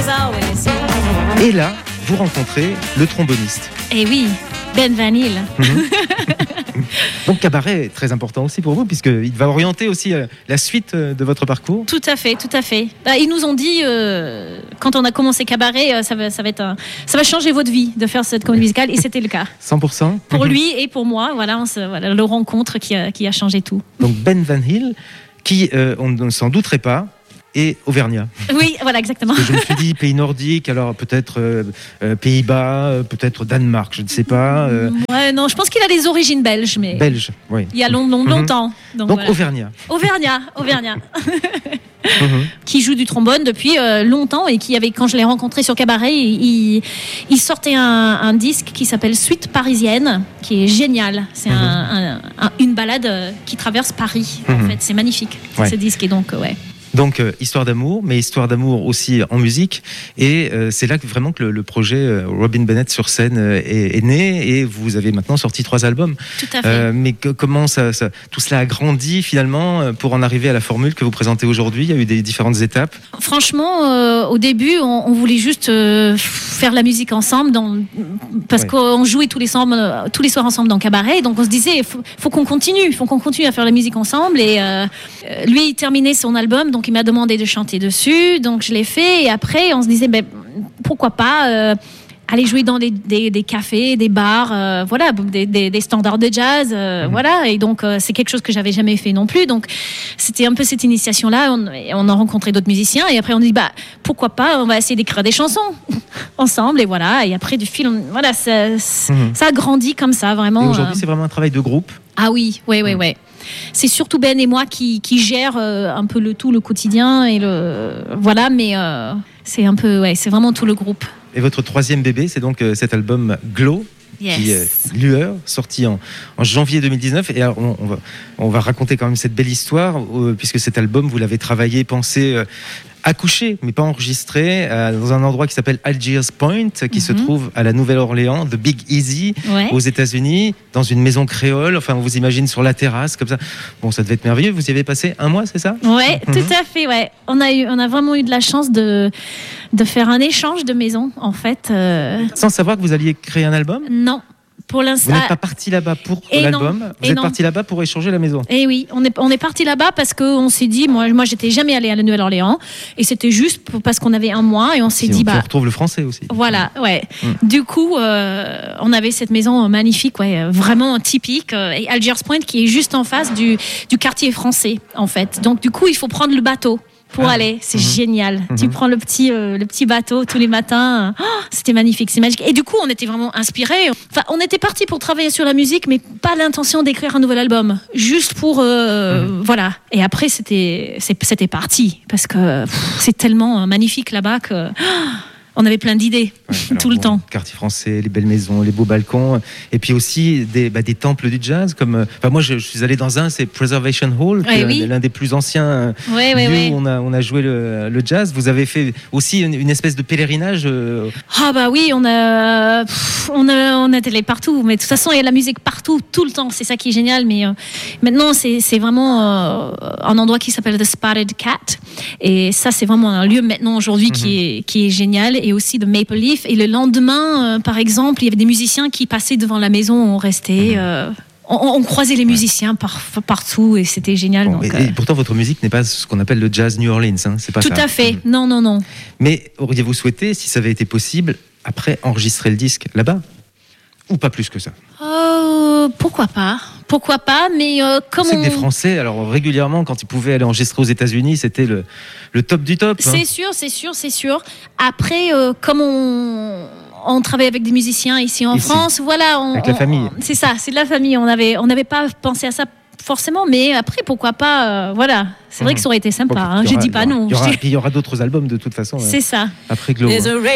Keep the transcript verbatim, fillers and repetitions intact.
Et là, vous rencontrez le tromboniste. Eh oui, Ben Van Hill. Mmh. Donc cabaret est très important aussi pour vous, puisqu'il va orienter aussi la suite de votre parcours. Tout à fait, tout à fait. Ils nous ont dit, euh, quand on a commencé cabaret, ça va, ça, va être un, ça va changer votre vie de faire cette comédie musicale, et c'était le cas. cent pour cent Pour lui et pour moi, voilà, on se, voilà le rencontre qui a, qui a changé tout. Donc Ben Van Hill, qui, euh, on ne s'en douterait pas, et Auvergnat. Oui, voilà, exactement. Parce que je me suis dit pays nordique, alors peut-être euh, euh, Pays-Bas, euh, peut-être Danemark, je ne sais pas. Euh... Ouais, non, je pense qu'il a des origines belges, mais belge, oui. Il y a long, long, longtemps. Donc, Donc voilà. Auvergnat. Auvergnat, Auvergnat. Mm-hmm. Qui joue du trombone depuis euh, longtemps et qui avait, quand je l'ai rencontré sur cabaret, il, il sortait un, un disque qui s'appelle Suite Parisienne, qui est génial. C'est mm-hmm. un, un, un, une balade qui traverse Paris. Mm-hmm. En fait, c'est magnifique ouais. ce disque et donc euh, ouais. Donc, euh, histoire d'amour, mais histoire d'amour aussi en musique. Et euh, c'est là que vraiment que le, le projet euh, Robin Bennett sur scène euh, est, est né. Et vous avez maintenant sorti trois albums. Tout à fait. Euh, mais que, comment ça, ça, tout cela a grandi finalement pour en arriver à la formule que vous présentez aujourd'hui? Il y a eu des différentes étapes. Franchement, euh, au début, on, on voulait juste euh, faire la musique ensemble, dans, parce ouais. qu'on jouait tous les, soirs, tous les soirs ensemble dans Cabaret. Donc on se disait, il faut, faut qu'on continue, il faut qu'on continue à faire la musique ensemble. Et euh, lui, il terminait son album, donc il m'a demandé de chanter dessus, donc je l'ai fait. Et après, on se disait, ben, pourquoi pas euh, aller jouer dans des, des, des cafés, des bars, euh, voilà, des, des, des standards de jazz, euh, mmh. voilà. Et donc, euh, c'est quelque chose que j'avais jamais fait non plus. Donc, c'était un peu cette initiation-là. On, on a rencontré d'autres musiciens. Et après, on dit, bah, pourquoi pas, on va essayer d'écrire des chansons ensemble. Et voilà. Et après, du fil, on, voilà, ça, mmh. ça a grandi comme ça, vraiment. Et aujourd'hui, euh... c'est vraiment un travail de groupe? Ah oui, oui, oui, mmh. oui. C'est surtout Ben et moi qui, qui gèrent euh, un peu le tout, le quotidien et le voilà, mais euh, c'est un peu, ouais, c'est vraiment tout le groupe. Et votre troisième bébé, c'est donc euh, cet album Glow, yes. qui est Lueur, sorti en, en janvier deux mille dix-neuf. Et alors, on, on, va, on va raconter quand même cette belle histoire, euh, puisque cet album, vous l'avez travaillé, pensé. Euh, accouché, mais pas enregistré, euh, dans un endroit qui s'appelle Algiers Point, qui mm-hmm. se trouve à la Nouvelle-Orléans, The Big Easy, ouais. aux États-Unis, dans une maison créole. Enfin, on vous imagine sur la terrasse, comme ça. Bon, ça devait être merveilleux. Vous y avez passé un mois, c'est ça? Ouais, mm-hmm. tout à fait. Ouais, on a eu, on a vraiment eu de la chance de de faire un échange de maisons, en fait. Euh... Sans savoir que vous alliez créer un album? Non. Pour l'instant. Vous n'êtes pas parti là-bas pour et l'album, non, vous êtes non. parti là-bas pour échanger la maison. Et oui, on est, on est parti là-bas parce qu'on s'est dit, moi, moi j'étais jamais allée à la Nouvelle-Orléans, et c'était juste pour, parce qu'on avait un mois, et on s'est si dit, on bah. On retrouve le français aussi. Voilà, ouais. Mm. Du coup, euh, on avait cette maison magnifique, ouais, vraiment typique, euh, et Algiers Point qui est juste en face du, du quartier français, en fait. Donc, du coup, il faut prendre le bateau pour ah, aller, c'est mm-hmm. génial. Mm-hmm. Tu prends le petit, euh, le petit bateau tous les matins. Oh, c'était magnifique, c'est magique. Et du coup, on était vraiment inspirés. Enfin, on était partis pour travailler sur la musique, mais pas l'intention d'écrire un nouvel album. Juste pour, euh, mm-hmm. voilà. Et après, c'était, c'était parti. Parce que pff, c'est tellement magnifique là-bas que... Oh, on avait plein d'idées, ouais, alors, tout le bon, temps. Quartier français, les belles maisons, les beaux balcons, et puis aussi des, bah, des temples du jazz. Comme, enfin, moi, je, je suis allé dans un, c'est Preservation Hall, ouais, oui. l'un des plus anciens ouais, lieux ouais, ouais. où on a, on a joué le, le jazz. Vous avez fait aussi une, une espèce de pèlerinage. Euh... Ah bah oui, on a, pff, on a, on a été partout. Mais de toute façon, il y a de la musique partout, tout le temps. C'est ça qui est génial. Mais euh, maintenant, c'est, c'est vraiment euh, un endroit qui s'appelle The Spotted Cat. Et ça, c'est vraiment un lieu maintenant aujourd'hui mm-hmm. qui est, qui est génial. Et aussi de Maple Leaf. Et le lendemain, euh, par exemple, il y avait des musiciens qui passaient devant la maison, on restait, euh, on, on croisait les musiciens par, partout et c'était génial. Bon, donc, et, euh... et pourtant, votre musique n'est pas ce qu'on appelle le jazz New Orleans, hein, c'est pas Tout ça. à fait. Mmh. Non, non, non. Mais auriez-vous souhaité, si ça avait été possible, après enregistrer le disque là-bas? Ou pas plus que ça? euh, Pourquoi pas? Pourquoi pas, mais euh, comme c'est on... que des Français, alors régulièrement, quand ils pouvaient aller enregistrer aux États-Unis, c'était le, le top du top. C'est hein. sûr, c'est sûr, c'est sûr. Après, euh, comme on, on travaille avec des musiciens ici en ici, France, voilà, on, avec la on, famille. C'est ça, c'est de la famille. On avait, on n'avait pas pensé à ça forcément, mais après, pourquoi pas, euh, voilà. C'est mmh. vrai que ça aurait été sympa. Bon, hein. Je dis pas non. Il y aura, il y aura d'autres albums de toute façon. C'est euh, ça. Après Glow.